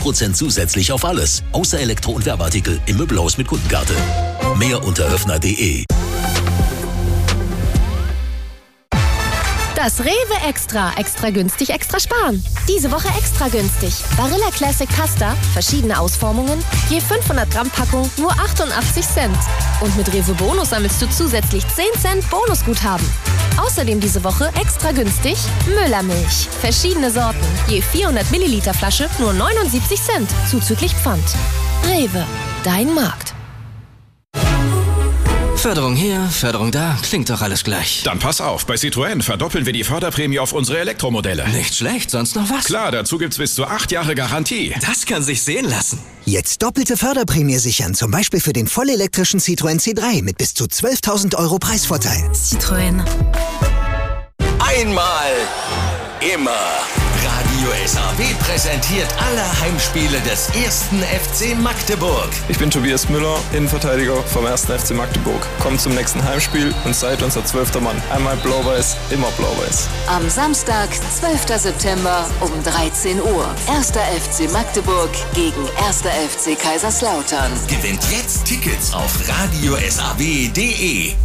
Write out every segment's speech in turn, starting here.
10% zusätzlich auf alles. Außer Elektro- und Werbeartikel im Möbelhaus mit Kundenkarte. Mehr unter öffner.de. Das Rewe Extra. Extra günstig, extra sparen. Diese Woche extra günstig. Barilla Classic Pasta, verschiedene Ausformungen, je 500 Gramm Packung, nur 88 Cent. Und mit Rewe Bonus sammelst du zusätzlich 10 Cent Bonusguthaben. Außerdem diese Woche extra günstig Müllermilch. Verschiedene Sorten, je 400 Milliliter Flasche, nur 79 Cent, zuzüglich Pfand. Rewe, dein Markt. Förderung hier, Förderung da, klingt doch alles gleich. Dann pass auf, bei Citroën verdoppeln wir die Förderprämie auf unsere Elektromodelle. Nicht schlecht, sonst noch was? Klar, dazu gibt's bis zu 8 Jahre Garantie. Das kann sich sehen lassen. Jetzt doppelte Förderprämie sichern, zum Beispiel für den vollelektrischen Citroën C3 mit bis zu 12.000 € Preisvorteil. Citroën. Einmal, immer. Radio SAW präsentiert alle Heimspiele des 1. FC Magdeburg. Ich bin Tobias Müller, Innenverteidiger vom 1. FC Magdeburg. Kommt zum nächsten Heimspiel und seid unser 12. Mann. Einmal blau-weiß, immer blau-weiß. Am Samstag, 12. September um 13 Uhr. 1. FC Magdeburg gegen 1. FC Kaiserslautern. Gewinnt jetzt Tickets auf radiosaw.de.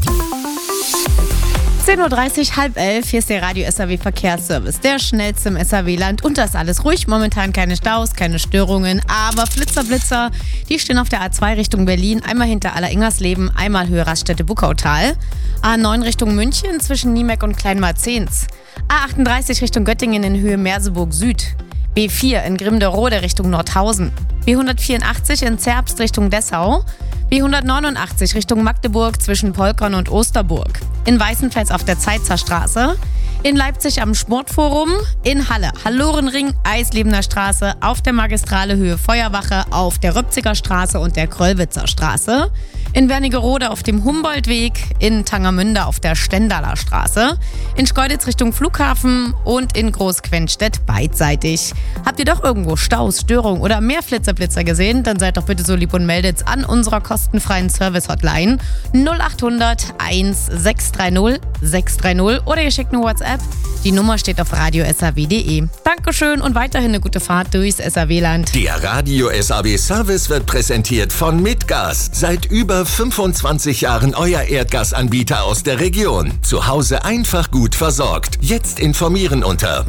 10.30 Uhr, halb 11. Hier ist der Radio SAW Verkehrsservice, der schnellste im SAW-Land. Und das alles ruhig. Momentan keine Staus, keine Störungen. Aber Blitzer, die stehen auf der A2 Richtung Berlin. Einmal hinter Aller-Ingersleben, einmal Höhe Raststätte Buckautal. A9 Richtung München zwischen Niemeck und Kleinmarzehns. A38 Richtung Göttingen in Höhe Merseburg Süd. B4 in Grimderode Richtung Nordhausen. B184 in Zerbst Richtung Dessau. B189 Richtung Magdeburg zwischen Polkern und Osterburg. In Weißenfels auf der Zeitzer Straße. In Leipzig am Sportforum. In Halle, Hallorenring, Eislebener Straße. Auf der Magistrale Höhe Feuerwache. Auf der Röpziger Straße und der Kröllwitzer Straße. In Wernigerode auf dem Humboldtweg. In Tangermünde auf der Stendaler Straße. In Schkeuditz Richtung Flughafen. Und in Großquenstedt beidseitig. Habt ihr doch irgendwo Staus, Störungen oder mehr Flitzer gesehen? Dann seid doch bitte so lieb und meldet's an unserer kostenfreien Service-Hotline 0800 1630 630 oder ihr schickt eine WhatsApp. Die Nummer steht auf radiosaw.de. Dankeschön und weiterhin eine gute Fahrt durchs SAW-Land. Der Radio SAW Service wird präsentiert von Midgas. Seit über 25 Jahren euer Erdgasanbieter aus der Region. Zu Hause einfach gut versorgt. Jetzt informieren unter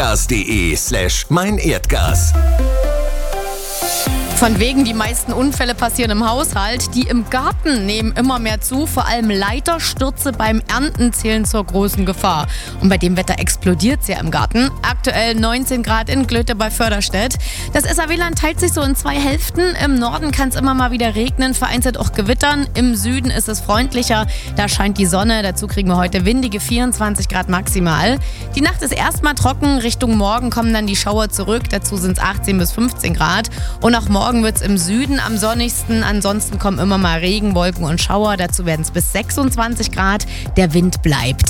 midgas.de/meinerdgas. Von wegen, die meisten Unfälle passieren im Haushalt. Die im Garten nehmen immer mehr zu. Vor allem Leiterstürze beim Ernten zählen zur großen Gefahr. Und bei dem Wetter explodiert es ja im Garten. Aktuell 19 Grad in Glöte bei Förderstedt. Das SAW-Land teilt sich so in 2 Hälften. Im Norden kann es immer mal wieder regnen, vereinzelt auch gewittern. Im Süden ist es freundlicher. Da scheint die Sonne. Dazu kriegen wir heute windige 24 Grad maximal. Die Nacht ist erstmal trocken. Richtung Morgen kommen dann die Schauer zurück. Dazu sind es 18 bis 15 Grad. Und auch morgen wird es im Süden am sonnigsten. Ansonsten kommen immer mal Regenwolken und Schauer. Dazu werden es bis 26 Grad. Der Wind bleibt.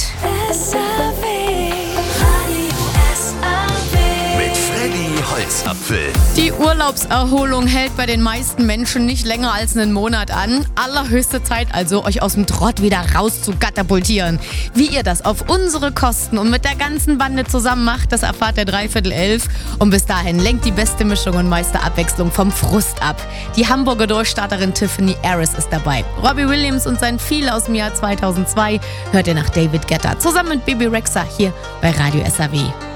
Mit Freddy Holzapfel. Die Urlaubserholung hält bei den meisten Menschen nicht länger als einen Monat an. Allerhöchste Zeit also, euch aus dem Trott wieder raus zu katapultieren. Wie ihr das auf unsere Kosten und mit der ganzen Bande zusammen macht, das erfahrt ihr 11:45. Und bis dahin lenkt die beste Mischung und meiste Abwechslung vom Frust ab. Die Hamburger Durchstarterin Tiffany Harris ist dabei. Robbie Williams und sein Feel aus dem Jahr 2002 hört ihr nach David Guetta. Zusammen mit Bibi Rexha hier bei Radio SAW.